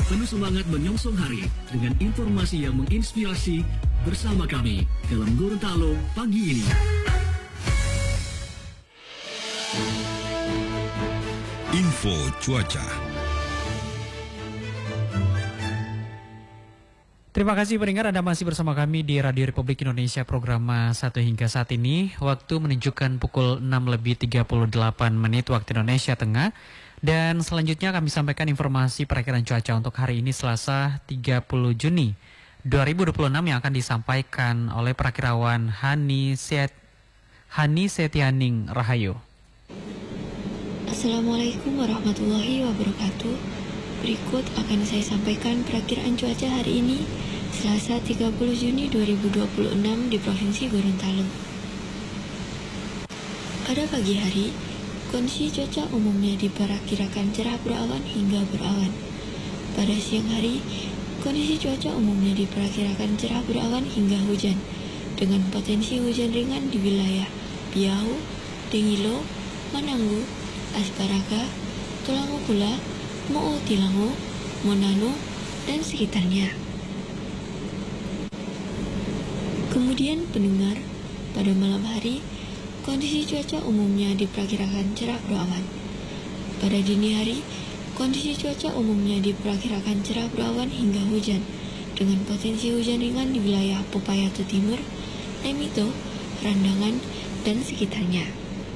Penuh semangat menyongsong hari dengan informasi yang menginspirasi bersama kami dalam Gorontalo pagi ini. Info cuaca. Terima kasih pendengar, Anda masih bersama kami di Radio Republik Indonesia program 1 hingga saat ini. Waktu menunjukkan pukul 6:38 waktu Indonesia Tengah. Dan selanjutnya kami sampaikan informasi perakiraan cuaca untuk hari ini Selasa 30 Juni 2026 yang akan disampaikan oleh perakirawan Hani Setianing Rahayu. Assalamualaikum warahmatullahi wabarakatuh. Berikut akan saya sampaikan perakiraan cuaca hari ini Selasa 30 Juni 2026 di Provinsi Gorontalo. Pada pagi hari, kondisi cuaca umumnya diperkirakan cerah berawan hingga berawan. Pada siang hari, kondisi cuaca umumnya diperkirakan cerah berawan hingga hujan, dengan potensi hujan ringan di wilayah Biau, Dengilo, Mananggu, Asparaga, Tulango Pula, Mo'o Tilango, Monano, dan sekitarnya. Kemudian pendengar, pada malam hari, kondisi cuaca umumnya diperkirakan cerah berawan. Pada dini hari, kondisi cuaca umumnya diperkirakan cerah berawan hingga hujan, dengan potensi hujan ringan di wilayah Popayatu Timur, Lemito, Randangan, dan sekitarnya.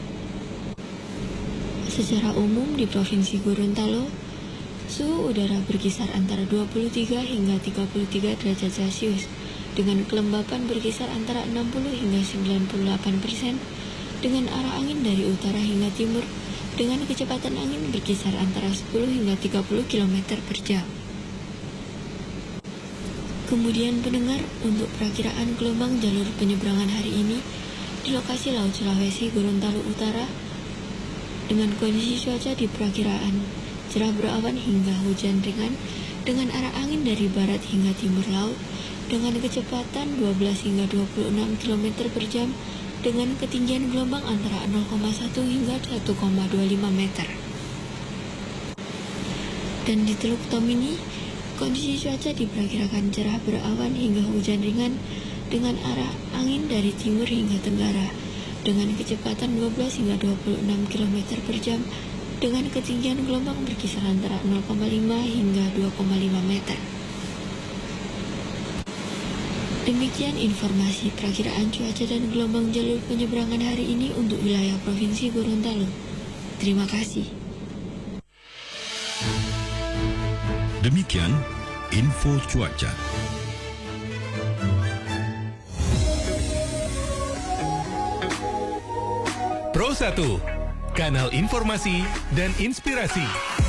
Secara umum di Provinsi Gorontalo, suhu udara berkisar antara 23 hingga 33 derajat Celcius, dengan kelembapan berkisar antara 60 hingga 98%, dengan arah angin dari utara hingga timur, dengan kecepatan angin berkisar antara 10 hingga 30 km per jam. Kemudian pendengar, untuk perakiraan gelombang jalur penyeberangan hari ini di lokasi Laut Sulawesi Gorontalo Utara, dengan kondisi cuaca diperkiraan cerah berawan hingga hujan ringan, dengan arah angin dari barat hingga timur laut, dengan kecepatan 12 hingga 26 km per jam, dengan ketinggian gelombang antara 0,1 hingga 1,25 meter. Dan di Teluk Tomini, kondisi cuaca diperkirakan cerah berawan hingga hujan ringan, dengan arah angin dari timur hingga tenggara, dengan kecepatan 12 hingga 26 km per jam, dengan ketinggian gelombang berkisar antara 0,5 hingga 2,5 meter. Demikian informasi perakiraan cuaca dan gelombang jalur penyeberangan hari ini untuk wilayah Provinsi Gorontalo. Terima kasih. Demikian info cuaca. Pro 1, kanal informasi dan inspirasi.